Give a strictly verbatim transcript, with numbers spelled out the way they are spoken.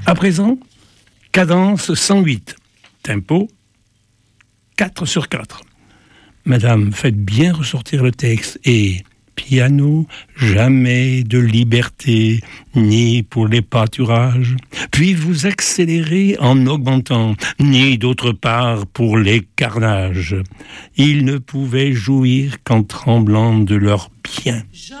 À présent, cadence cent huit, tempo quatre sur quatre. Madame, faites bien ressortir le texte et piano, jamais de liberté, ni pour les pâturages. Puis vous accélérez en augmentant, ni d'autre part pour les carnages. Ils ne pouvaient jouir qu'en tremblant de leur bien.